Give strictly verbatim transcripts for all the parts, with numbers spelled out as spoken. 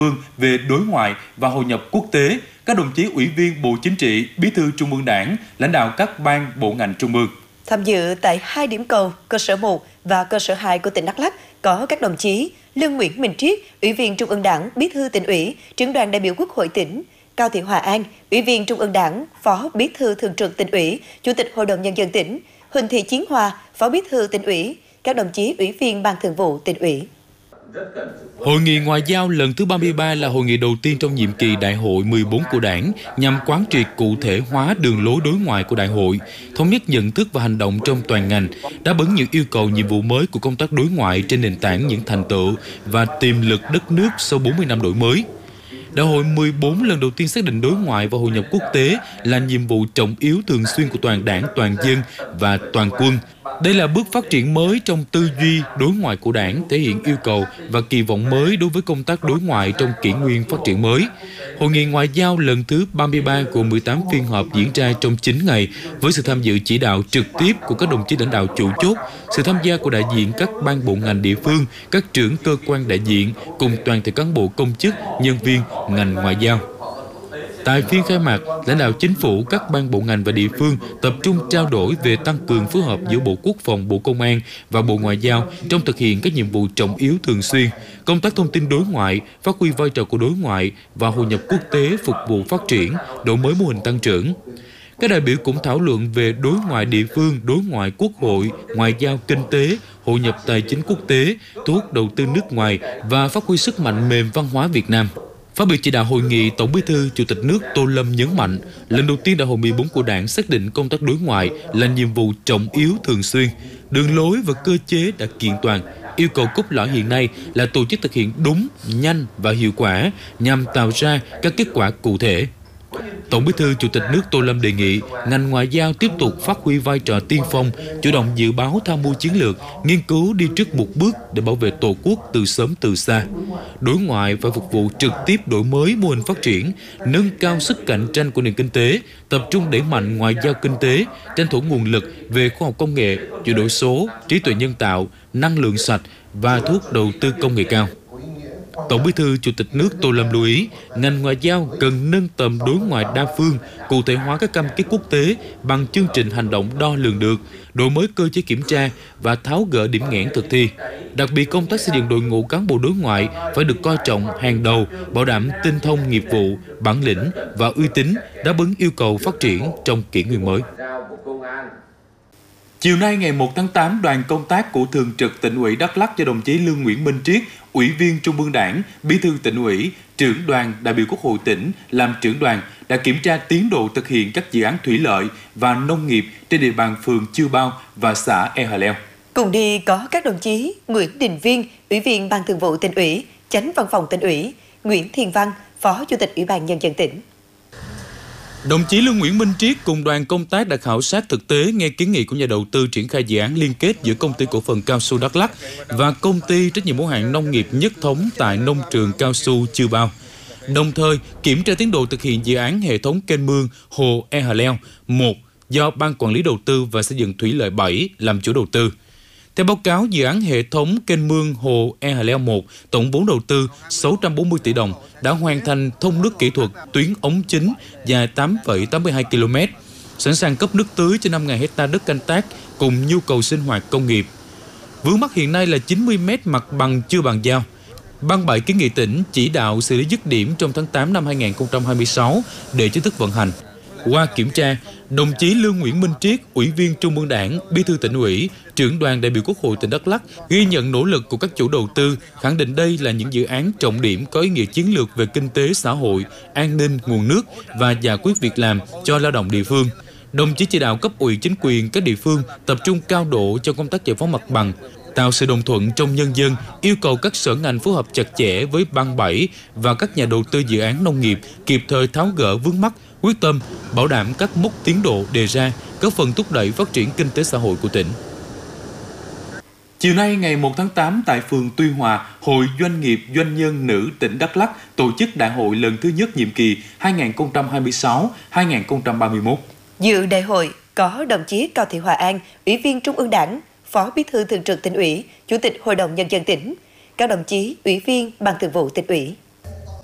phương về đối ngoại và hội nhập quốc tế, các đồng chí Ủy viên Bộ Chính trị, Bí thư Trung ương Đảng, lãnh đạo các ban bộ ngành trung ương. Tham dự tại hai điểm cầu, cơ sở một và cơ sở hai của tỉnh Đắk Lắk có các đồng chí Lương Nguyễn Minh Triết, Ủy viên Trung ương Đảng, Bí thư Tỉnh ủy, Trưởng đoàn đại biểu Quốc hội tỉnh; Cao Thị Hòa An, Ủy viên Trung ương Đảng, Phó Bí thư Thường trực Tỉnh ủy, Chủ tịch Hội đồng Nhân dân tỉnh; Huỳnh Thị Chiến Hoa, Phó Bí thư Tỉnh ủy; các đồng chí Ủy viên Ban Thường vụ Tỉnh ủy. Hội nghị ngoại giao lần thứ ba mươi ba là hội nghị đầu tiên trong nhiệm kỳ Đại hội mười bốn của Đảng, nhằm quán triệt cụ thể hóa đường lối đối ngoại của Đại hội, thống nhất nhận thức và hành động trong toàn ngành, đáp ứng những yêu cầu nhiệm vụ mới của công tác đối ngoại trên nền tảng những thành tựu và tiềm lực đất nước sau bốn mươi năm đổi mới. Đại hội mười bốn lần đầu tiên xác định đối ngoại và hội nhập quốc tế là nhiệm vụ trọng yếu thường xuyên của toàn Đảng, toàn dân và toàn quân. Đây là bước phát triển mới trong tư duy đối ngoại của Đảng, thể hiện yêu cầu và kỳ vọng mới đối với công tác đối ngoại trong kỷ nguyên phát triển mới. Hội nghị ngoại giao lần thứ ba mươi ba của mười tám phiên họp diễn ra trong chín ngày, với sự tham dự chỉ đạo trực tiếp của các đồng chí lãnh đạo chủ chốt, sự tham gia của đại diện các ban bộ ngành địa phương, các trưởng cơ quan đại diện, cùng toàn thể cán bộ công chức, nhân viên ngành ngoại giao. Tại phiên khai mạc, lãnh đạo chính phủ, các ban bộ ngành và địa phương tập trung trao đổi về tăng cường phối hợp giữa Bộ Quốc phòng, Bộ Công an và Bộ Ngoại giao trong thực hiện các nhiệm vụ trọng yếu thường xuyên, công tác thông tin đối ngoại, phát huy vai trò của đối ngoại và hội nhập quốc tế phục vụ phát triển, đổi mới mô hình tăng trưởng. Các đại biểu cũng thảo luận về đối ngoại địa phương, đối ngoại quốc hội, ngoại giao kinh tế, hội nhập tài chính quốc tế, thu hút đầu tư nước ngoài và phát huy sức mạnh mềm văn hóa Việt Nam. Phát biểu chỉ đạo hội nghị, Tổng Bí thư Chủ tịch nước Tô Lâm nhấn mạnh, lần đầu tiên Đại hội mười bốn của Đảng xác định công tác đối ngoại là nhiệm vụ trọng yếu thường xuyên, đường lối và cơ chế đã kiện toàn. Yêu cầu cốt lõi hiện nay là tổ chức thực hiện đúng, nhanh và hiệu quả nhằm tạo ra các kết quả cụ thể. Tổng Bí thư Chủ tịch nước Tô Lâm đề nghị ngành ngoại giao tiếp tục phát huy vai trò tiên phong, chủ động dự báo tham mưu chiến lược, nghiên cứu đi trước một bước để bảo vệ Tổ quốc từ sớm từ xa. Đối ngoại phải phục vụ trực tiếp đổi mới mô hình phát triển, nâng cao sức cạnh tranh của nền kinh tế, tập trung đẩy mạnh ngoại giao kinh tế, tranh thủ nguồn lực về khoa học công nghệ, chuyển đổi số, trí tuệ nhân tạo, năng lượng sạch và thu hút đầu tư công nghệ cao. Tổng Bí thư Chủ tịch nước Tô Lâm lưu ý, ngành ngoại giao cần nâng tầm đối ngoại đa phương, cụ thể hóa các cam kết quốc tế bằng chương trình hành động đo lường được, đổi mới cơ chế kiểm tra và tháo gỡ điểm nghẽn thực thi. Đặc biệt, công tác xây dựng đội ngũ cán bộ đối ngoại phải được coi trọng hàng đầu, bảo đảm tinh thông nghiệp vụ, bản lĩnh và uy tín, đáp ứng yêu cầu phát triển trong kỷ nguyên mới. Chiều nay ngày một tháng tám, đoàn công tác của Thường trực Tỉnh ủy Đắk Lắk do đồng chí Lương Nguyễn Minh Triết, Ủy viên Trung ương Đảng, Bí thư Tỉnh ủy, Trưởng đoàn đại biểu Quốc hội tỉnh làm trưởng đoàn đã kiểm tra tiến độ thực hiện các dự án thủy lợi và nông nghiệp trên địa bàn phường Chư Bao và xã E Hà Leo. Cùng đi có các đồng chí Nguyễn Đình Viên, Ủy viên Ban Thường vụ Tỉnh ủy, Chánh Văn phòng Tỉnh ủy, Nguyễn Thiên Văn, Phó Chủ tịch Ủy ban Nhân dân tỉnh. Đồng chí Lương Nguyễn Minh Triết cùng đoàn công tác đã khảo sát thực tế, nghe kiến nghị của nhà đầu tư triển khai dự án liên kết giữa Công ty Cổ phần Cao su Đắk Lắk và Công ty trách nhiệm hữu hạn Nông nghiệp Nhất thống tại nông trường cao su Chư Bao. Đồng thời kiểm tra tiến độ thực hiện dự án hệ thống kênh mương hồ E Hà Leo một do Ban Quản lý Đầu tư và Xây dựng Thủy lợi bảy làm chủ đầu tư. Theo báo cáo, dự án hệ thống kênh mương hồ E Hà Leo một, tổng vốn đầu tư sáu trăm bốn mươi tỷ đồng, đã hoàn thành thông nước kỹ thuật tuyến ống chính dài tám phẩy tám mươi hai ki lô mét, sẵn sàng cấp nước tưới cho năm nghìn hecta đất canh tác cùng nhu cầu sinh hoạt công nghiệp. Vướng mắc hiện nay là chín mươi mét mặt bằng chưa bàn giao. Ban bảy kiến nghị tỉnh chỉ đạo xử lý dứt điểm trong tháng tám năm hai nghìn không trăm hai mươi sáu để chính thức vận hành. Qua kiểm tra, đồng chí Lương Nguyễn Minh Triết, Ủy viên Trung ương Đảng, Bí thư Tỉnh ủy, Trưởng đoàn đại biểu Quốc hội tỉnh Đắk Lắk ghi nhận nỗ lực của các chủ đầu tư, khẳng định đây là những dự án trọng điểm có ý nghĩa chiến lược về kinh tế xã hội, an ninh, nguồn nước và giải quyết việc làm cho lao động địa phương. Đồng chí chỉ đạo cấp ủy chính quyền các địa phương tập trung cao độ cho công tác giải phóng mặt bằng, tạo sự đồng thuận trong nhân dân, yêu cầu các sở ngành phối hợp chặt chẽ với Ban bảy và các nhà đầu tư dự án nông nghiệp kịp thời tháo gỡ vướng mắc, quyết tâm bảo đảm các mốc tiến độ đề ra, góp phần thúc đẩy phát triển kinh tế xã hội của tỉnh. Chiều nay ngày một tháng tám tại phường Tuy Hòa, Hội Doanh nghiệp Doanh nhân nữ tỉnh Đắk Lắk tổ chức đại hội lần thứ nhất nhiệm kỳ hai nghìn không trăm hai mươi sáu đến hai nghìn không trăm ba mươi mốt. Dự đại hội có đồng chí Cao Thị Hòa An, Ủy viên Trung ương Đảng, Phó Bí thư Thường trực Tỉnh ủy, Chủ tịch Hội đồng Nhân dân tỉnh, các đồng chí Ủy viên Ban Thường vụ Tỉnh ủy.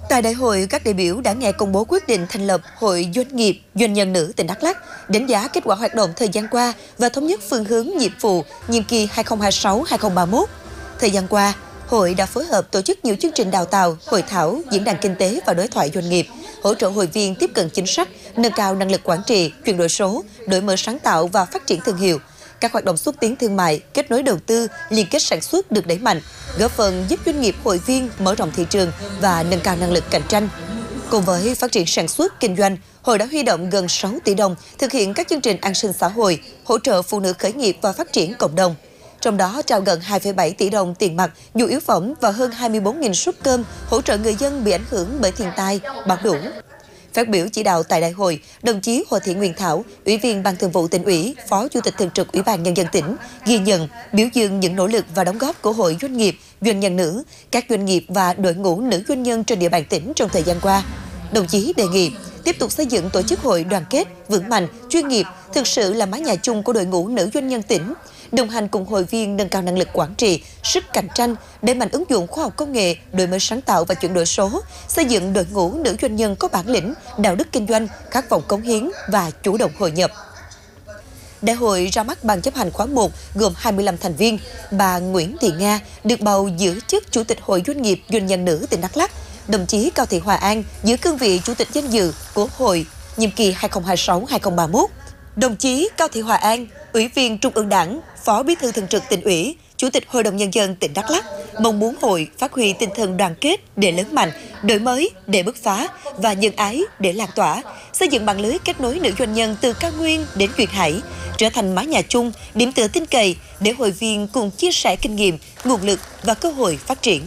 Tại đại hội, các đại biểu đã nghe công bố quyết định thành lập Hội Doanh nghiệp Doanh nhân nữ tỉnh Đắk Lắk, đánh giá kết quả hoạt động thời gian qua và thống nhất phương hướng nhiệm vụ nhiệm kỳ hai nghìn không trăm hai mươi sáu đến hai nghìn không trăm ba mươi mốt. Thời gian qua, Hội đã phối hợp tổ chức nhiều chương trình đào tạo, hội thảo, diễn đàn kinh tế và đối thoại doanh nghiệp, hỗ trợ hội viên tiếp cận chính sách, nâng cao năng lực quản trị, chuyển đổi số, đổi mới sáng tạo và phát triển thương hiệu. Các hoạt động xúc tiến thương mại, kết nối đầu tư, liên kết sản xuất được đẩy mạnh, góp phần giúp doanh nghiệp hội viên mở rộng thị trường và nâng cao năng lực cạnh tranh. Cùng với phát triển sản xuất, kinh doanh, Hội đã huy động gần sáu tỷ đồng thực hiện các chương trình an sinh xã hội, hỗ trợ phụ nữ khởi nghiệp và phát triển cộng đồng. Trong đó trao gần hai phẩy bảy tỷ đồng tiền mặt, nhu yếu phẩm và hơn hai mươi bốn nghìn suất cơm hỗ trợ người dân bị ảnh hưởng bởi thiên tai, bão lũ. Phát biểu chỉ đạo tại đại hội, đồng chí Hồ Thị Nguyên Thảo, Ủy viên Ban Thường vụ Tỉnh ủy, Phó Chủ tịch Thường trực Ủy ban Nhân dân tỉnh, ghi nhận, biểu dương những nỗ lực và đóng góp của Hội Doanh nghiệp, Doanh nhân nữ, các doanh nghiệp và đội ngũ nữ doanh nhân trên địa bàn tỉnh trong thời gian qua. Đồng chí đề nghị tiếp tục xây dựng tổ chức hội đoàn kết, vững mạnh, chuyên nghiệp, thực sự là mái nhà chung của đội ngũ nữ doanh nhân tỉnh, đồng hành cùng hội viên nâng cao năng lực quản trị, sức cạnh tranh, đẩy mạnh ứng dụng khoa học công nghệ, đổi mới sáng tạo và chuyển đổi số, xây dựng đội ngũ nữ doanh nhân có bản lĩnh, đạo đức kinh doanh, khát vọng cống hiến và chủ động hội nhập. Đại hội ra mắt Ban chấp hành khóa một gồm hai mươi lăm thành viên. Bà Nguyễn Thị Nga được bầu giữ chức Chủ tịch Hội Doanh nghiệp Doanh nhân nữ tỉnh Đắk Lắk. Đồng chí Cao Thị Hòa An giữ cương vị Chủ tịch danh dự của Hội nhiệm kỳ hai nghìn không trăm hai mươi sáu đến hai nghìn không trăm ba mươi mốt. Đồng chí Cao Thị Hòa An, Ủy viên Trung ương Đảng, Phó Bí thư Thường trực Tỉnh ủy, Chủ tịch Hội đồng Nhân dân tỉnh Đắk Lắk mong muốn hội phát huy tinh thần đoàn kết để lớn mạnh, đổi mới để bứt phá và nhân ái để lan tỏa, xây dựng mạng lưới kết nối nữ doanh nhân từ cao nguyên đến duyên hải, trở thành mái nhà chung, điểm tựa tin cậy để hội viên cùng chia sẻ kinh nghiệm, nguồn lực và cơ hội phát triển.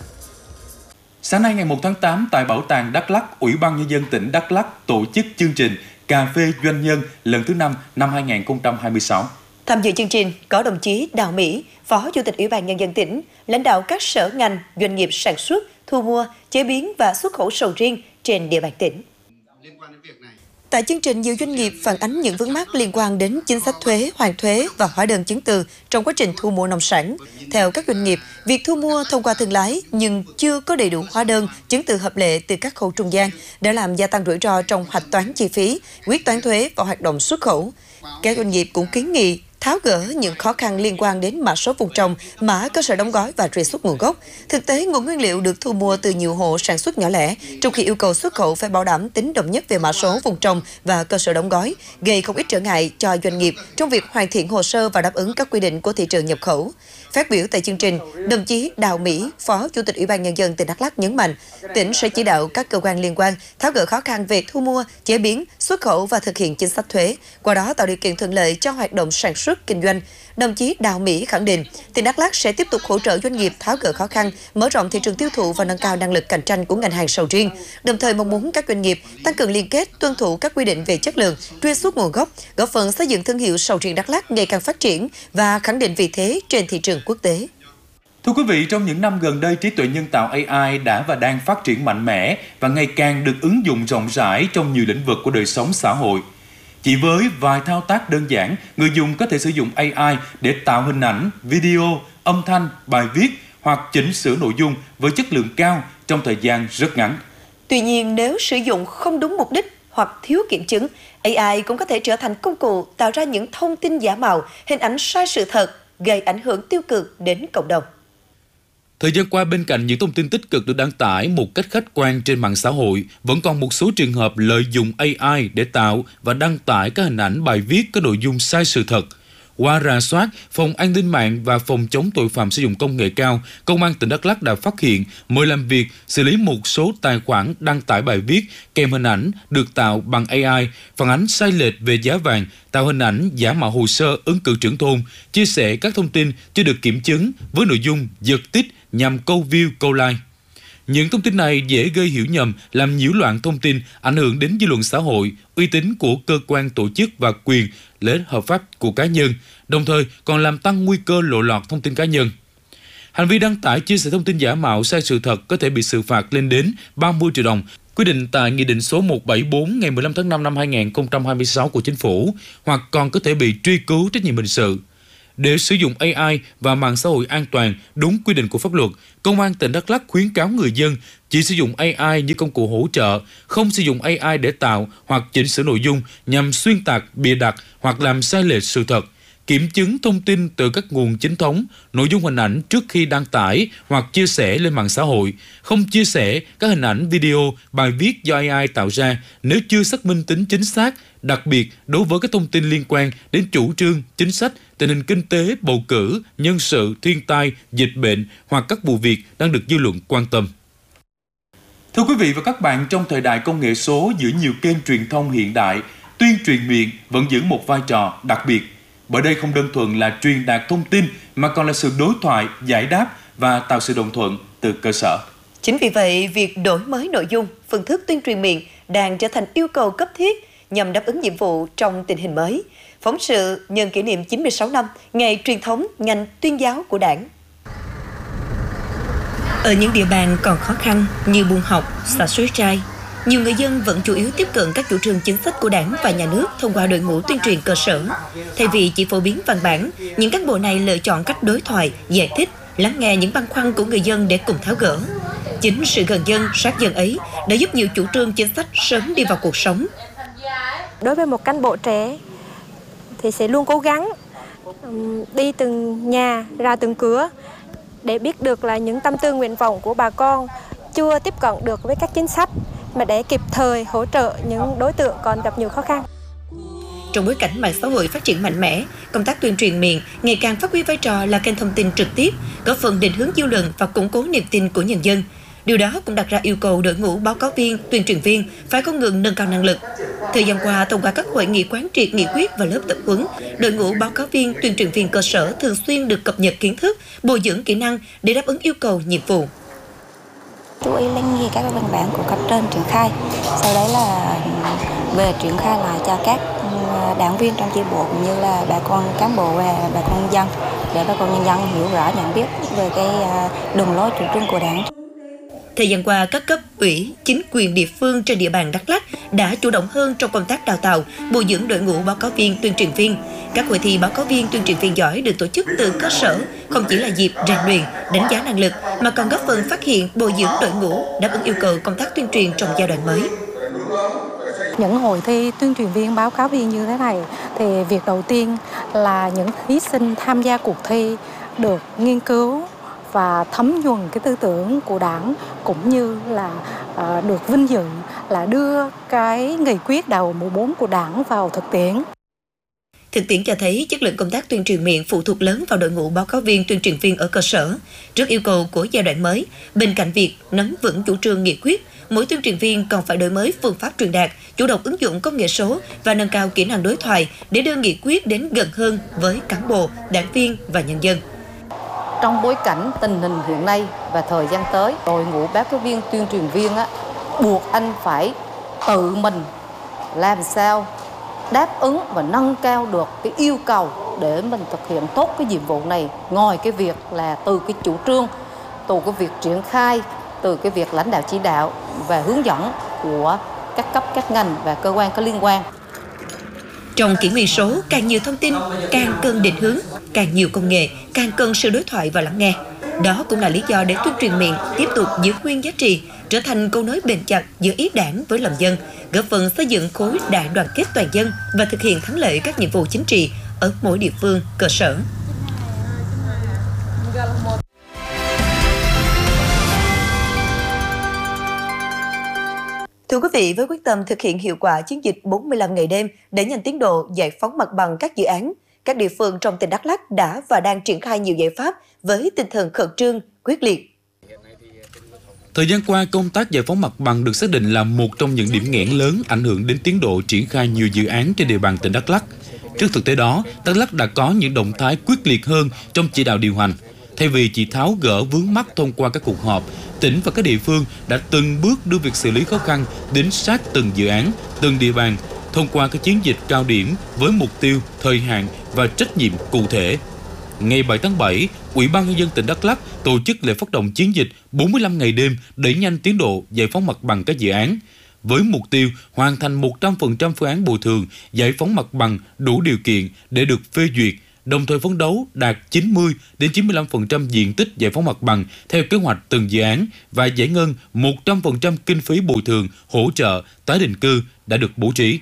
Sáng nay ngày một tháng tám tại Bảo tàng Đắk Lắk, Ủy ban Nhân dân tỉnh Đắk Lắk tổ chức chương trình Cà phê Doanh nhân lần thứ năm năm hai nghìn không trăm hai mươi sáu. Tham dự chương trình có đồng chí Đào Mỹ, Phó Chủ tịch Ủy ban Nhân dân tỉnh, lãnh đạo các sở ngành, doanh nghiệp sản xuất, thu mua, chế biến và xuất khẩu sầu riêng trên địa bàn tỉnh. Tại chương trình, nhiều doanh nghiệp phản ánh những vướng mắc liên quan đến chính sách thuế, hoàn thuế và hóa đơn chứng từ trong quá trình thu mua nông sản. Theo các doanh nghiệp, việc thu mua thông qua thương lái nhưng chưa có đầy đủ hóa đơn, chứng từ hợp lệ từ các khâu trung gian đã làm gia tăng rủi ro trong hạch toán chi phí, quyết toán thuế và hoạt động xuất khẩu. Các doanh nghiệp cũng kiến nghị tháo gỡ những khó khăn liên quan đến mã số vùng trồng, mã cơ sở đóng gói và truy xuất nguồn gốc. Thực tế, nguồn nguyên liệu được thu mua từ nhiều hộ sản xuất nhỏ lẻ, trong khi yêu cầu xuất khẩu phải bảo đảm tính đồng nhất về mã số vùng trồng và cơ sở đóng gói, gây không ít trở ngại cho doanh nghiệp trong việc hoàn thiện hồ sơ và đáp ứng các quy định của thị trường nhập khẩu. Phát biểu tại chương trình, đồng chí Đào Mỹ, Phó Chủ tịch Ủy ban Nhân dân tỉnh Đắk Lắk nhấn mạnh, tỉnh sẽ chỉ đạo các cơ quan liên quan tháo gỡ khó khăn về thu mua, chế biến, xuất khẩu và thực hiện chính sách thuế, qua đó tạo điều kiện thuận lợi cho hoạt động sản xuất, kinh doanh. Đồng chí Đào Mỹ khẳng định, tỉnh Đắk Lắk sẽ tiếp tục hỗ trợ doanh nghiệp tháo gỡ khó khăn, mở rộng thị trường tiêu thụ và nâng cao năng lực cạnh tranh của ngành hàng sầu riêng. Đồng thời mong muốn các doanh nghiệp tăng cường liên kết, tuân thủ các quy định về chất lượng, truy xuất nguồn gốc, góp phần xây dựng thương hiệu sầu riêng Đắk Lắk ngày càng phát triển và khẳng định vị thế trên thị trường quốc tế. Thưa quý vị, trong những năm gần đây, trí tuệ nhân tạo A I đã và đang phát triển mạnh mẽ và ngày càng được ứng dụng rộng rãi trong nhiều lĩnh vực của đời sống xã hội. Chỉ với vài thao tác đơn giản, người dùng có thể sử dụng A I để tạo hình ảnh, video, âm thanh, bài viết hoặc chỉnh sửa nội dung với chất lượng cao trong thời gian rất ngắn. Tuy nhiên, nếu sử dụng không đúng mục đích hoặc thiếu kiểm chứng, A I cũng có thể trở thành công cụ tạo ra những thông tin giả mạo, hình ảnh sai sự thật, gây ảnh hưởng tiêu cực đến cộng đồng. Thời gian qua, bên cạnh những thông tin tích cực được đăng tải một cách khách quan trên mạng xã hội, vẫn còn một số trường hợp lợi dụng A I để tạo và đăng tải các hình ảnh, bài viết có nội dung sai sự thật. Qua rà soát, Phòng An ninh mạng và Phòng chống tội phạm sử dụng công nghệ cao, Công an tỉnh Đắk Lắk đã phát hiện, mời làm việc, xử lý một số tài khoản đăng tải bài viết kèm hình ảnh được tạo bằng A I, phản ánh sai lệch về giá vàng, tạo hình ảnh giả mạo hồ sơ ứng cử trưởng thôn, chia sẻ các thông tin chưa được kiểm chứng với nội dung giật tít nhằm câu view, câu like. Những thông tin này dễ gây hiểu nhầm, làm nhiễu loạn thông tin, ảnh hưởng đến dư luận xã hội, uy tín của cơ quan tổ chức và quyền lợi ích hợp pháp của cá nhân, đồng thời còn làm tăng nguy cơ lộ lọt thông tin cá nhân. Hành vi đăng tải, chia sẻ thông tin giả mạo sai sự thật có thể bị xử phạt lên đến ba mươi triệu đồng, quy định tại Nghị định số một trăm bảy mươi tư ngày mười lăm tháng năm năm hai nghìn không trăm hai mươi sáu của Chính phủ, hoặc còn có thể bị truy cứu trách nhiệm hình sự. Để sử dụng a i và mạng xã hội an toàn đúng quy định của pháp luật, Công an tỉnh Đắk Lắk khuyến cáo người dân chỉ sử dụng a i như công cụ hỗ trợ, không sử dụng a i để tạo hoặc chỉnh sửa nội dung nhằm xuyên tạc, bịa đặt hoặc làm sai lệch sự thật. Kiểm chứng thông tin từ các nguồn chính thống, nội dung hình ảnh trước khi đăng tải hoặc chia sẻ lên mạng xã hội. Không chia sẻ các hình ảnh, video, bài viết do a i tạo ra nếu chưa xác minh tính chính xác, đặc biệt đối với các thông tin liên quan đến chủ trương, chính sách, tình hình kinh tế, bầu cử, nhân sự, thiên tai, dịch bệnh hoặc các vụ việc đang được dư luận quan tâm. Thưa quý vị và các bạn, trong thời đại công nghệ số giữa nhiều kênh truyền thông hiện đại, tuyên truyền miệng vẫn giữ một vai trò đặc biệt. Bởi đây không đơn thuần là truyền đạt thông tin mà còn là sự đối thoại, giải đáp và tạo sự đồng thuận từ cơ sở. Chính vì vậy, việc đổi mới nội dung, phương thức tuyên truyền miệng đang trở thành yêu cầu cấp thiết nhằm đáp ứng nhiệm vụ trong tình hình mới. Phóng sự nhân kỷ niệm chín mươi sáu năm Ngày truyền thống ngành tuyên giáo của Đảng. Ở những địa bàn còn khó khăn như Buôn Học, xã Suối Trai, nhiều người dân vẫn chủ yếu tiếp cận các chủ trương chính sách của Đảng và Nhà nước thông qua đội ngũ tuyên truyền cơ sở. Thay vì chỉ phổ biến văn bản, những cán bộ này lựa chọn cách đối thoại, giải thích, lắng nghe những băn khoăn của người dân để cùng tháo gỡ. Chính sự gần dân, sát dân ấy đã giúp nhiều chủ trương chính sách sớm đi vào cuộc sống. Đối với một cán bộ trẻ thì sẽ luôn cố gắng đi từng nhà, ra từng cửa để biết được là những tâm tư nguyện vọng của bà con chưa tiếp cận được với các chính sách, mà để kịp thời hỗ trợ những đối tượng còn gặp nhiều khó khăn. Trong bối cảnh mạng xã hội phát triển mạnh mẽ, công tác tuyên truyền miệng ngày càng phát huy vai trò là kênh thông tin trực tiếp, góp phần định hướng dư luận và củng cố niềm tin của nhân dân. Điều đó cũng đặt ra yêu cầu đội ngũ báo cáo viên, tuyên truyền viên phải không ngừng nâng cao năng lực. Thời gian qua, thông qua các hội nghị quán triệt nghị quyết và lớp tập huấn, đội ngũ báo cáo viên, tuyên truyền viên cơ sở thường xuyên được cập nhật kiến thức, bồi dưỡng kỹ năng để đáp ứng yêu cầu nhiệm vụ. Chú ý lắng nghe các văn bản của cấp trên triển khai, sau đấy là về triển khai lại cho các đảng viên trong chi bộ cũng như là bà con cán bộ và bà con nhân dân, để bà con nhân dân hiểu rõ, nhận biết về cái đường lối chủ trương của Đảng. Thời gian qua, các cấp ủy, chính quyền địa phương trên địa bàn Đắk Lắk đã chủ động hơn trong công tác đào tạo, bồi dưỡng đội ngũ báo cáo viên, tuyên truyền viên. Các hội thi báo cáo viên, tuyên truyền viên giỏi được tổ chức từ cơ sở, không chỉ là dịp rèn luyện, đánh giá năng lực, mà còn góp phần phát hiện, bồi dưỡng đội ngũ, đáp ứng yêu cầu công tác tuyên truyền trong giai đoạn mới. Những hội thi tuyên truyền viên, báo cáo viên như thế này thì việc đầu tiên là những thí sinh tham gia cuộc thi được nghiên cứu và thấm nhuần cái tư tưởng của Đảng, cũng như là uh, được vinh dự là đưa cái nghị quyết đại hội mười bốn của Đảng vào thực tiễn. Thực tiễn cho thấy chất lượng công tác tuyên truyền miệng phụ thuộc lớn vào đội ngũ báo cáo viên, tuyên truyền viên ở cơ sở. Trước yêu cầu của giai đoạn mới, bên cạnh việc nắm vững chủ trương nghị quyết, mỗi tuyên truyền viên còn phải đổi mới phương pháp truyền đạt, chủ động ứng dụng công nghệ số và nâng cao kỹ năng đối thoại để đưa nghị quyết đến gần hơn với cán bộ, đảng viên và nhân dân. Trong bối cảnh tình hình hiện nay và thời gian tới, đội ngũ báo cáo viên, tuyên truyền viên á, buộc anh phải tự mình làm sao đáp ứng và nâng cao được cái yêu cầu để mình thực hiện tốt cái nhiệm vụ này. Ngoài cái việc là từ cái chủ trương, từ cái việc triển khai, từ cái việc lãnh đạo chỉ đạo và hướng dẫn của các cấp, các ngành và cơ quan có liên quan. Trong kỷ nguyên số, càng nhiều thông tin, càng cần định hướng, càng nhiều công nghệ, càng cần sự đối thoại và lắng nghe. Đó cũng là lý do để tuyên truyền miệng tiếp tục giữ nguyên giá trị, trở thành câu nối bền chặt giữa ý Đảng với lòng dân, góp phần xây dựng khối đại đoàn kết toàn dân và thực hiện thắng lợi các nhiệm vụ chính trị ở mỗi địa phương, cơ sở. Thưa quý vị, với quyết tâm thực hiện hiệu quả chiến dịch bốn mươi lăm ngày đêm để nhanh tiến độ giải phóng mặt bằng các dự án, các địa phương trong tỉnh Đắk Lắk đã và đang triển khai nhiều giải pháp với tinh thần khẩn trương, quyết liệt. Thời gian qua, công tác giải phóng mặt bằng được xác định là một trong những điểm nghẽn lớn ảnh hưởng đến tiến độ triển khai nhiều dự án trên địa bàn tỉnh Đắk Lắk. Trước thực tế đó, Đắk Lắk đã có những động thái quyết liệt hơn trong chỉ đạo điều hành. Thay vì chỉ tháo gỡ vướng mắc thông qua các cuộc họp, tỉnh và các địa phương đã từng bước đưa việc xử lý khó khăn đến sát từng dự án, từng địa bàn, thông qua các chiến dịch cao điểm với mục tiêu, thời hạn và trách nhiệm cụ thể. Ngày bảy tháng bảy, Ủy ban Nhân dân tỉnh Đắk Lắk tổ chức lễ phát động chiến dịch bốn mươi lăm ngày đêm đẩy nhanh tiến độ giải phóng mặt bằng các dự án, với mục tiêu hoàn thành một trăm phần trăm phương án bồi thường, giải phóng mặt bằng đủ điều kiện để được phê duyệt đồng thời phấn đấu đạt chín mươi đến chín mươi lăm phần trăm diện tích giải phóng mặt bằng theo kế hoạch từng dự án và giải ngân một trăm phần trăm kinh phí bồi thường, hỗ trợ, tái định cư đã được bố trí.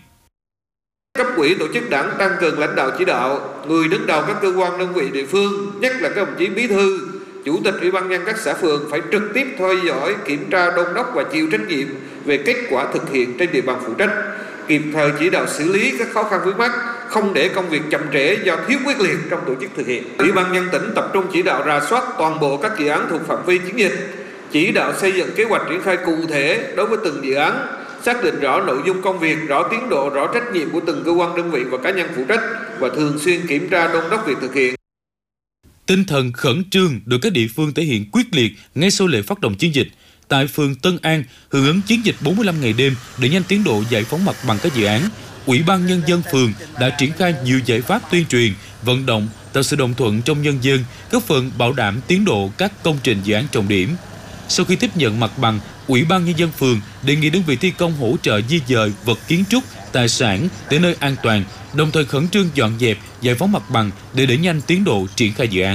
Cấp ủy tổ chức đảng tăng cường lãnh đạo chỉ đạo, người đứng đầu các cơ quan đơn vị địa phương, nhất là các đồng chí bí thư, chủ tịch ủy ban nhân các xã phường phải trực tiếp theo dõi, kiểm tra, đôn đốc và chịu trách nhiệm về kết quả thực hiện trên địa bàn phụ trách, kịp thời chỉ đạo xử lý các khó khăn vướng mắc, không để công việc chậm trễ do thiếu quyết liệt trong tổ chức thực hiện. Ủy ban nhân tỉnh tập trung chỉ đạo rà soát toàn bộ các dự án thuộc phạm vi chiến dịch, chỉ đạo xây dựng kế hoạch triển khai cụ thể đối với từng dự án, xác định rõ nội dung công việc, rõ tiến độ, rõ trách nhiệm của từng cơ quan đơn vị và cá nhân phụ trách và thường xuyên kiểm tra đôn đốc việc thực hiện. Tinh thần khẩn trương được các địa phương thể hiện quyết liệt ngay sau lễ phát động chiến dịch. Tại phường Tân An, hưởng ứng chiến dịch bốn mươi lăm ngày đêm để nhanh tiến độ giải phóng mặt bằng các dự án, Ủy ban Nhân dân phường đã triển khai nhiều giải pháp tuyên truyền, vận động, tạo sự đồng thuận trong nhân dân, góp phần bảo đảm tiến độ các công trình dự án trọng điểm. Sau khi tiếp nhận mặt bằng, Ủy ban Nhân dân phường đề nghị đơn vị thi công hỗ trợ di dời vật kiến trúc, tài sản đến nơi an toàn, đồng thời khẩn trương dọn dẹp, giải phóng mặt bằng để đẩy nhanh tiến độ triển khai dự án.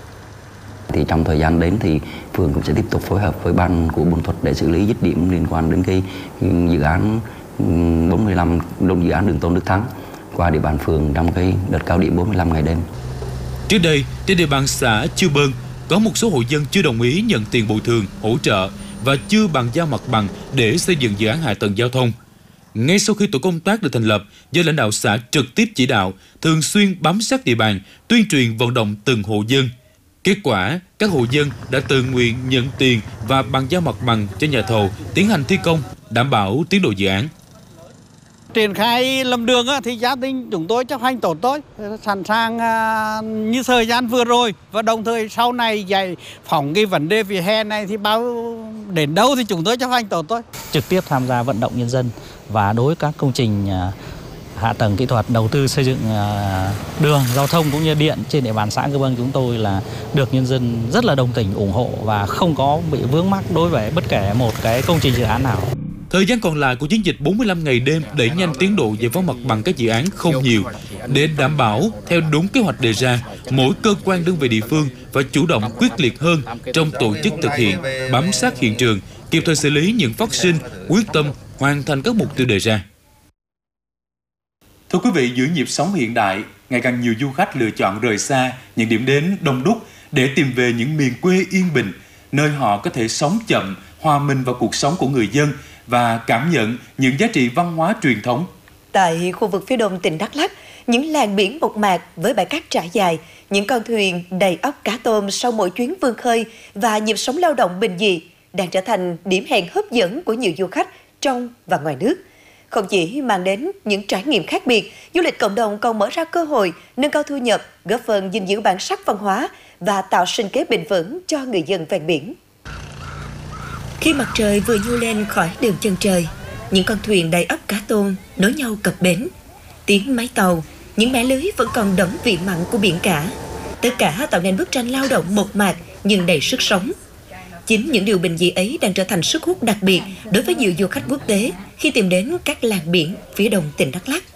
Thì trong thời gian đến thì phường cũng sẽ tiếp tục phối hợp với ban của Buôn Thuật để xử lý dứt điểm liên quan đến cái dự án bốn mươi lăm đồng dự án đường Tôn Đức Thắng qua địa bàn phường trong cái đợt cao điểm bốn mươi lăm ngày đêm. Trước đây, trên địa bàn xã Chư Bơn, có một số hộ dân chưa đồng ý nhận tiền bồi thường, hỗ trợ và chưa bàn giao mặt bằng để xây dựng dự án hạ tầng giao thông. Ngay sau khi tổ công tác được thành lập, do lãnh đạo xã trực tiếp chỉ đạo, thường xuyên bám sát địa bàn, tuyên truyền vận động từng hộ dân. Kết quả, các hộ dân đã tự nguyện nhận tiền và bàn giao mặt bằng cho nhà thầu tiến hành thi công, đảm bảo tiến độ dự án. Triển khai làm đường thì gia đình chúng tôi chấp hành tốt thôi, sẵn sàng như thời gian vừa rồi và đồng thời sau này giải phóng cái vấn đề vỉa hè này thì bao đến đâu thì chúng tôi chấp hành tốt thôi. Trực tiếp tham gia vận động nhân dân và đối với các công trình hạ tầng kỹ thuật đầu tư xây dựng đường, giao thông cũng như điện trên địa bàn xã Cư Bâng chúng tôi là được nhân dân rất là đồng tình ủng hộ và không có bị vướng mắc đối với bất kể một cái công trình dự án nào. Thời gian còn lại của chiến dịch bốn mươi lăm ngày đêm đẩy nhanh tiến độ giải phóng mặt bằng các dự án không nhiều. Để đảm bảo theo đúng kế hoạch đề ra, mỗi cơ quan đơn vị địa phương phải chủ động quyết liệt hơn trong tổ chức thực hiện, bám sát hiện trường, kịp thời xử lý những phát sinh, quyết tâm hoàn thành các mục tiêu đề ra. Thưa quý vị, giữa nhịp sống hiện đại, ngày càng nhiều du khách lựa chọn rời xa những điểm đến đông đúc để tìm về những miền quê yên bình, nơi họ có thể sống chậm, hòa mình vào cuộc sống của người dân và cảm nhận những giá trị văn hóa truyền thống. Tại khu vực phía đông tỉnh Đắk Lắk, những làng biển mộc mạc với bãi cát trải dài, những con thuyền đầy ắp cá tôm sau mỗi chuyến vươn khơi và nhịp sống lao động bình dị đang trở thành điểm hẹn hấp dẫn của nhiều du khách trong và ngoài nước. Không chỉ mang đến những trải nghiệm khác biệt, du lịch cộng đồng còn mở ra cơ hội nâng cao thu nhập, góp phần gìn giữ bản sắc văn hóa và tạo sinh kế bền vững cho người dân ven biển. Khi mặt trời vừa nhô lên khỏi đường chân trời, những con thuyền đầy ắp cá tôm nối nhau cập bến. Tiếng máy tàu, những mẻ lưới vẫn còn đẫm vị mặn của biển cả. Tất cả tạo nên bức tranh lao động mộc mạc nhưng đầy sức sống. Chính những điều bình dị ấy đang trở thành sức hút đặc biệt đối với nhiều du khách quốc tế khi tìm đến các làng biển phía đông tỉnh Đắk Lắk.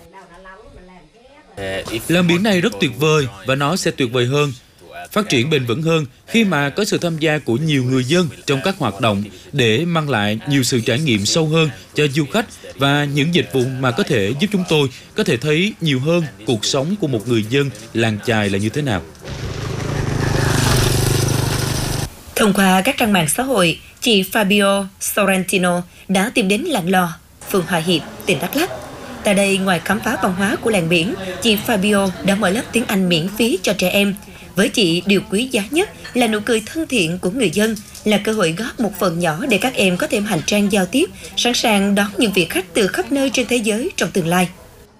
Làng biển này rất tuyệt vời và nó sẽ tuyệt vời hơn, phát triển bền vững hơn khi mà có sự tham gia của nhiều người dân trong các hoạt động để mang lại nhiều sự trải nghiệm sâu hơn cho du khách và những dịch vụ mà có thể giúp chúng tôi có thể thấy nhiều hơn cuộc sống của một người dân làng chài là như thế nào. Thông qua các trang mạng xã hội, chị Fabio Sorrentino đã tìm đến làng Lò, phường Hòa Hiệp, tỉnh Đắk Lắk. Tại đây, ngoài khám phá văn hóa của làng biển, chị Fabio đã mở lớp tiếng Anh miễn phí cho trẻ em. Với chị, điều quý giá nhất là nụ cười thân thiện của người dân, là cơ hội góp một phần nhỏ để các em có thêm hành trang giao tiếp, sẵn sàng đón những vị khách từ khắp nơi trên thế giới trong tương lai.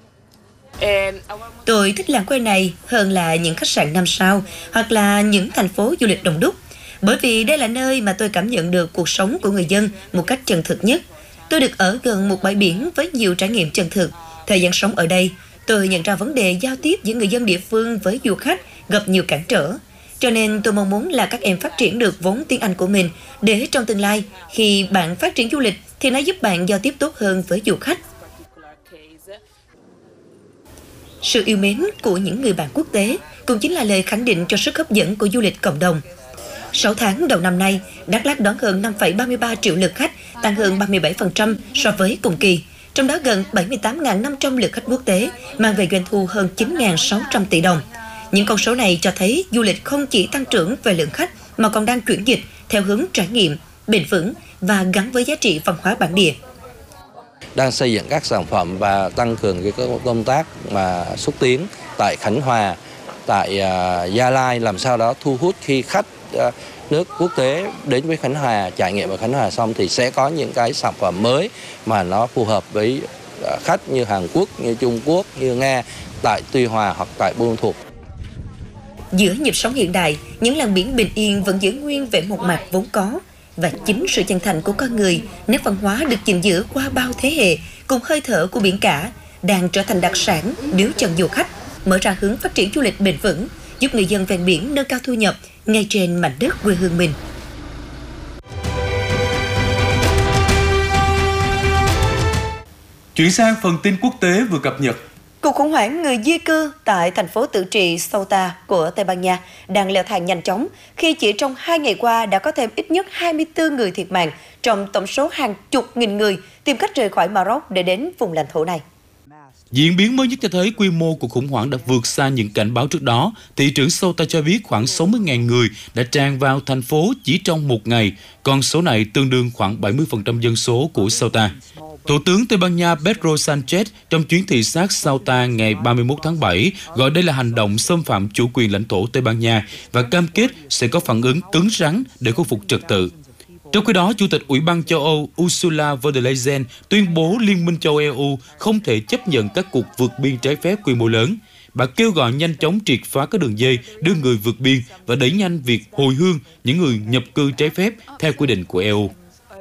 Tôi thích làng quê này hơn là những khách sạn năm sao hoặc là những thành phố du lịch đông đúc, bởi vì đây là nơi mà tôi cảm nhận được cuộc sống của người dân một cách chân thực nhất. Tôi được ở gần một bãi biển với nhiều trải nghiệm chân thực. Thời gian sống ở đây, tôi nhận ra vấn đề giao tiếp giữa người dân địa phương với du khách gặp nhiều cản trở. Cho nên tôi mong muốn là các em phát triển được vốn tiếng Anh của mình để trong tương lai, khi bạn phát triển du lịch thì nó giúp bạn giao tiếp tốt hơn với du khách. Sự yêu mến của những người bạn quốc tế cũng chính là lời khẳng định cho sức hấp dẫn của du lịch cộng đồng. sáu tháng đầu năm nay, Đắk Lắk đón hơn năm phẩy ba mươi ba triệu lượt khách, tăng hơn ba mươi bảy phần trăm so với cùng kỳ. Trong đó gần bảy mươi tám nghìn năm trăm lượt khách quốc tế, mang về doanh thu hơn chín nghìn sáu trăm tỷ đồng. Những con số này cho thấy du lịch không chỉ tăng trưởng về lượng khách mà còn đang chuyển dịch theo hướng trải nghiệm, bền vững và gắn với giá trị văn hóa bản địa. Đang xây dựng các sản phẩm và tăng cường cái công tác mà xúc tiến tại Khánh Hòa, tại uh, Gia Lai, làm sao đó thu hút khi khách uh, nước quốc tế đến với Khánh Hòa, trải nghiệm ở Khánh Hòa xong thì sẽ có những cái sản phẩm mới mà nó phù hợp với uh, khách như Hàn Quốc, như Trung Quốc, như Nga tại Tuy Hòa hoặc tại Buôn Ma Thuột. Giữa nhịp sống hiện đại, những làng biển bình yên vẫn giữ nguyên vẻ mộc mạc vốn có. Và chính sự chân thành của con người, nét văn hóa được gìn giữ qua bao thế hệ, cùng hơi thở của biển cả, đang trở thành đặc sản níu chân du khách, mở ra hướng phát triển du lịch bền vững, giúp người dân ven biển nâng cao thu nhập ngay trên mảnh đất quê hương mình. Chuyển sang phần tin quốc tế vừa cập nhật. Cuộc khủng hoảng người di cư tại thành phố tự trị Ceuta của Tây Ban Nha đang leo thang nhanh chóng khi chỉ trong hai ngày qua đã có thêm ít nhất hai mươi tư người thiệt mạng trong tổng số hàng chục nghìn người tìm cách rời khỏi Maroc để đến vùng lãnh thổ này. Diễn biến mới nhất cho thấy quy mô của khủng hoảng đã vượt xa những cảnh báo trước đó. Thị trưởng Ceuta cho biết khoảng sáu mươi nghìn người đã tràn vào thành phố chỉ trong một ngày, con số này tương đương khoảng bảy mươi phần trăm dân số của Ceuta. Thủ tướng Tây Ban Nha Pedro Sánchez trong chuyến thị sát Ceuta ngày ba mươi mốt tháng bảy gọi đây là hành động xâm phạm chủ quyền lãnh thổ Tây Ban Nha và cam kết sẽ có phản ứng cứng rắn để khôi phục trật tự. Trong khi đó, Chủ tịch Ủy ban châu Âu Ursula von der Leyen tuyên bố Liên minh châu E U không thể chấp nhận các cuộc vượt biên trái phép quy mô lớn. Bà kêu gọi nhanh chóng triệt phá các đường dây đưa người vượt biên và đẩy nhanh việc hồi hương những người nhập cư trái phép theo quy định của E U.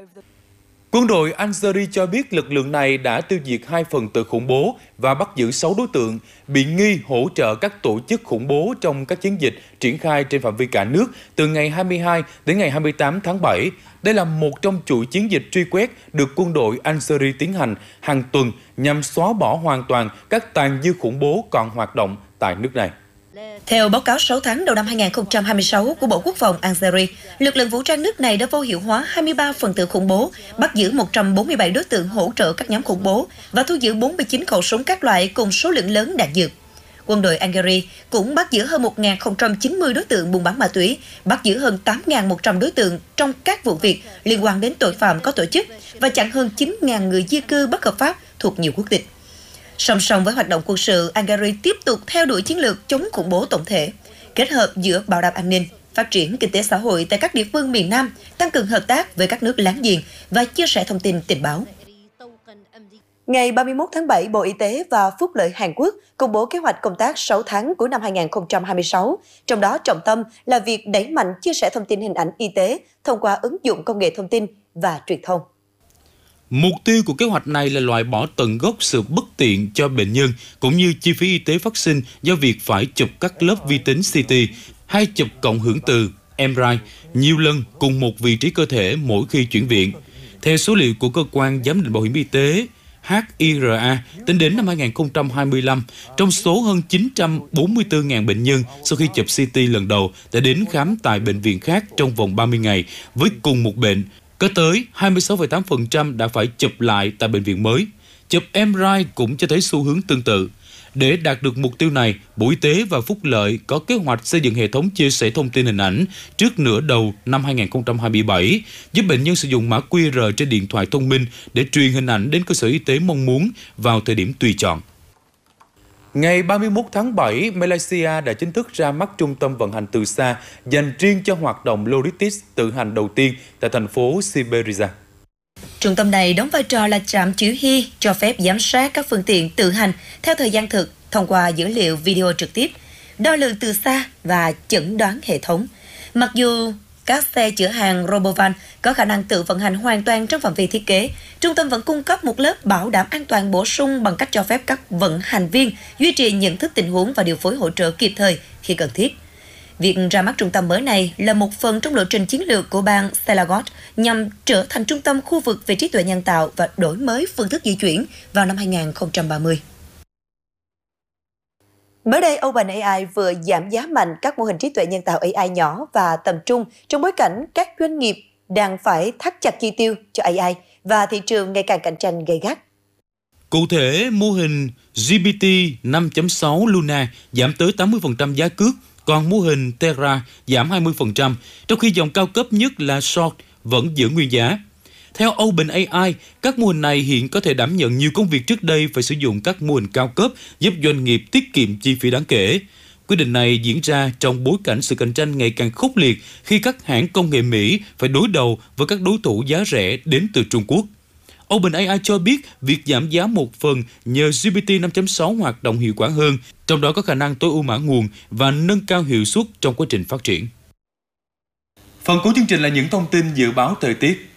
Quân đội Algeria cho biết lực lượng này đã tiêu diệt hai phần tử khủng bố và bắt giữ sáu đối tượng bị nghi hỗ trợ các tổ chức khủng bố trong các chiến dịch triển khai trên phạm vi cả nước từ ngày hai mươi hai đến ngày hai mươi tám tháng bảy. Đây là một trong chuỗi chiến dịch truy quét được quân đội Algeria tiến hành hàng tuần nhằm xóa bỏ hoàn toàn các tàn dư khủng bố còn hoạt động tại nước này. Theo báo cáo sáu tháng đầu năm hai nghìn không trăm hai mươi sáu của Bộ Quốc phòng Algeria, lực lượng vũ trang nước này đã vô hiệu hóa hai mươi ba phần tử khủng bố, bắt giữ một trăm bốn mươi bảy đối tượng hỗ trợ các nhóm khủng bố và thu giữ bốn mươi chín khẩu súng các loại cùng số lượng lớn đạn dược. Quân đội Algeria cũng bắt giữ hơn một nghìn không trăm chín mươi đối tượng buôn bán ma túy, bắt giữ hơn tám nghìn một trăm đối tượng trong các vụ việc liên quan đến tội phạm có tổ chức và chặn hơn chín nghìn người di cư bất hợp pháp thuộc nhiều quốc tịch. Song song với hoạt động quân sự, Algeria tiếp tục theo đuổi chiến lược chống khủng bố tổng thể, kết hợp giữa bảo đảm an ninh, phát triển kinh tế xã hội tại các địa phương miền Nam, tăng cường hợp tác với các nước láng giềng và chia sẻ thông tin tình báo. Ngày ba mươi mốt tháng bảy, Bộ Y tế và Phúc lợi Hàn Quốc công bố kế hoạch công tác sáu tháng cuối năm hai nghìn không trăm hai mươi sáu, trong đó trọng tâm là việc đẩy mạnh chia sẻ thông tin hình ảnh y tế thông qua ứng dụng công nghệ thông tin và truyền thông. Mục tiêu của kế hoạch này là loại bỏ tận gốc sự bất tiện cho bệnh nhân cũng như chi phí y tế phát sinh do việc phải chụp các lớp vi tính xê tê hay chụp cộng hưởng từ em rờ i nhiều lần cùng một vị trí cơ thể mỗi khi chuyển viện. Theo số liệu của cơ quan giám định bảo hiểm y tế hát i rờ a, tính đến năm hai nghìn không trăm hai mươi lăm, trong số hơn chín trăm bốn mươi tư nghìn bệnh nhân sau khi chụp xê tê lần đầu đã đến khám tại bệnh viện khác trong vòng ba mươi ngày với cùng một bệnh, có tới hai mươi sáu phẩy tám phần trăm đã phải chụp lại tại bệnh viện mới. Chụp em rờ i cũng cho thấy xu hướng tương tự. Để đạt được mục tiêu này, Bộ Y tế và Phúc lợi có kế hoạch xây dựng hệ thống chia sẻ thông tin hình ảnh trước nửa đầu năm hai nghìn không trăm hai mươi bảy, giúp bệnh nhân sử dụng mã quy rờ trên điện thoại thông minh để truyền hình ảnh đến cơ sở y tế mong muốn vào thời điểm tùy chọn. Ngày ba mươi mốt tháng bảy, Malaysia đã chính thức ra mắt trung tâm vận hành từ xa dành riêng cho hoạt động logistics tự hành đầu tiên tại thành phố Siberia. Trung tâm này đóng vai trò là trạm chỉ huy cho phép giám sát các phương tiện tự hành theo thời gian thực thông qua dữ liệu video trực tiếp, đo lường từ xa và chẩn đoán hệ thống. Mặc dù các xe chở hàng Robovan có khả năng tự vận hành hoàn toàn trong phạm vi thiết kế, trung tâm vẫn cung cấp một lớp bảo đảm an toàn bổ sung bằng cách cho phép các vận hành viên duy trì nhận thức tình huống và điều phối hỗ trợ kịp thời khi cần thiết. Việc ra mắt trung tâm mới này là một phần trong lộ trình chiến lược của bang Selangor nhằm trở thành trung tâm khu vực về trí tuệ nhân tạo và đổi mới phương thức di chuyển vào năm hai nghìn không trăm ba mươi. Mới đây, OpenAI vừa giảm giá mạnh các mô hình trí tuệ nhân tạo a i nhỏ và tầm trung trong bối cảnh các doanh nghiệp đang phải thắt chặt chi tiêu cho a i và thị trường ngày càng cạnh tranh gay gắt. Cụ thể, mô hình G P T năm chấm sáu Luna giảm tới tám mươi phần trăm giá cước, còn mô hình Terra giảm hai mươi phần trăm, trong khi dòng cao cấp nhất là Short vẫn giữ nguyên giá. Theo OpenAI, các mô hình này hiện có thể đảm nhận nhiều công việc trước đây phải sử dụng các mô hình cao cấp, giúp doanh nghiệp tiết kiệm chi phí đáng kể. Quyết định này diễn ra trong bối cảnh sự cạnh tranh ngày càng khốc liệt khi các hãng công nghệ Mỹ phải đối đầu với các đối thủ giá rẻ đến từ Trung Quốc. OpenAI cho biết việc giảm giá một phần nhờ G P T năm chấm sáu hoạt động hiệu quả hơn, trong đó có khả năng tối ưu mã nguồn và nâng cao hiệu suất trong quá trình phát triển. Phần cuối chương trình là những thông tin dự báo thời tiết.